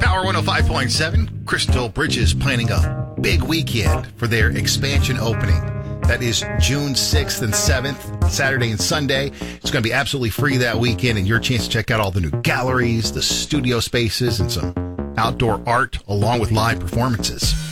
Power 105.7, Crystal Bridges planning a big weekend for their expansion opening. That is June 6th and 7th, Saturday and Sunday. It's going to be absolutely free that weekend, and your chance to check out all the new galleries, the studio spaces, and some outdoor art along with live performances.